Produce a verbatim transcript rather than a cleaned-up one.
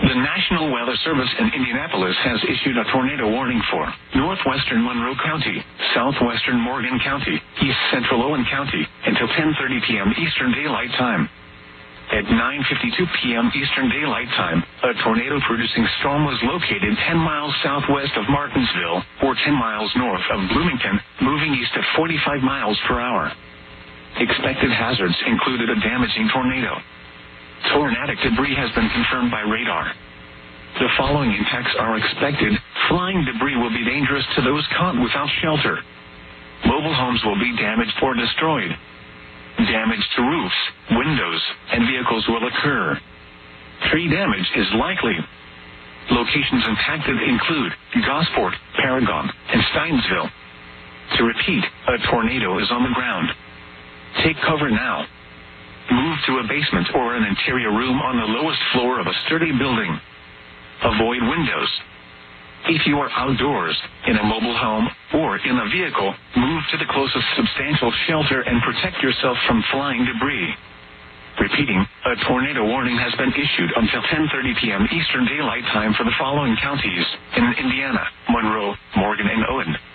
The National Weather Service in Indianapolis has issued a tornado warning for northwestern Monroe County, southwestern Morgan County, east central Owen County, until ten thirty p.m. Eastern Daylight Time. At nine fifty-two p.m. Eastern Daylight Time, a tornado-producing storm was located ten miles southwest of Martinsville, or ten miles north of Bloomington, moving east at forty-five miles per hour. Expected hazards included a damaging tornado. Tornadic debris has been confirmed by radar. The following impacts are expected. Flying debris will be dangerous to those caught without shelter. Mobile homes will be damaged or destroyed. Damage to roofs, windows, and vehicles will occur. Tree damage is likely. Locations impacted include Gosport, Paragon, and Steinsville. To repeat, a tornado is on the ground. Take cover now. Move to a basement or an interior room on the lowest floor of a sturdy building. Avoid windows. If you are outdoors, in a mobile home, or in a vehicle, move to the closest substantial shelter and protect yourself from flying debris. Repeating, a tornado warning has been issued until ten thirty p.m. Eastern Daylight Time for the following counties in Indiana: Monroe, Morgan, and Owen.